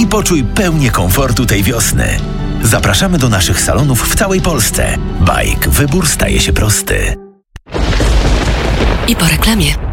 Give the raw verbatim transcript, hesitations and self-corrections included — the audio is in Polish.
i poczuj pełnię komfortu tej wiosny. Zapraszamy do naszych salonów w całej Polsce. Bajk. Wybór staje się prosty. I po reklamie.